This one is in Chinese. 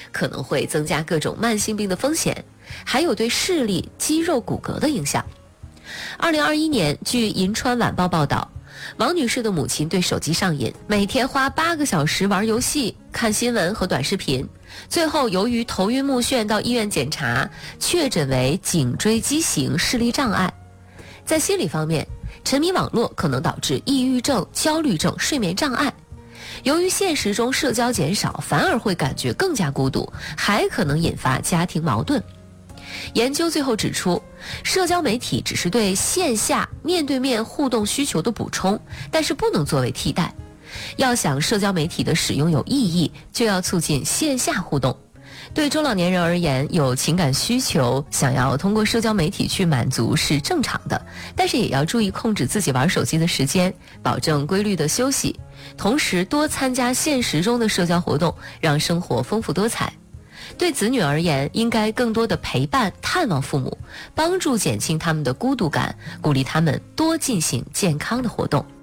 可能会增加各种慢性病的风险，还有对视力、肌肉、骨骼的影响。2021年，据银川晚报报道，王女士的母亲对手机上瘾，每天花8个小时玩游戏、看新闻和短视频，最后由于头晕目眩到医院检查，确诊为颈椎畸形视力障碍。在心理方面，沉迷网络可能导致抑郁症、焦虑症、睡眠障碍。由于现实中社交减少，反而会感觉更加孤独，还可能引发家庭矛盾。研究最后指出，社交媒体只是对线下面对面互动需求的补充，但是不能作为替代。要想社交媒体的使用有意义，就要促进线下互动。对中老年人而言，有情感需求，想要通过社交媒体去满足是正常的，但是也要注意控制自己玩手机的时间，保证规律的休息，同时多参加现实中的社交活动，让生活丰富多彩。对子女而言，应该更多的陪伴、探望父母，帮助减轻他们的孤独感，鼓励他们多进行健康的活动。